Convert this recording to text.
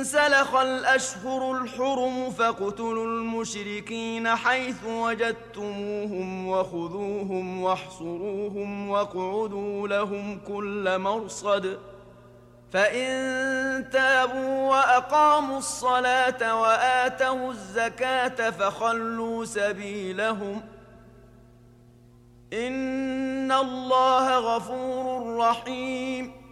انسلخ الأشهر الحرم فاقتلوا المشركين حيث وجدتموهم وخذوهم واحصروهم واقعدوا لهم كل مرصد فإن تابوا وأقاموا الصلاة وآتوا الزكاة فخلوا سبيلهم إن الله غفور رحيم.